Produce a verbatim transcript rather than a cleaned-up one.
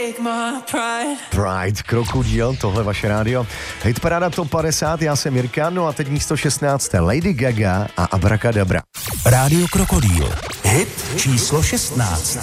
Pride, Krokodýl, tohle vaše rádio. Hitparáda Top padesát, já jsem Jirka, no a teď místo šestnáct. Lady Gaga a Abracadabra. Rádio Krokodýl, hit číslo šestnáct.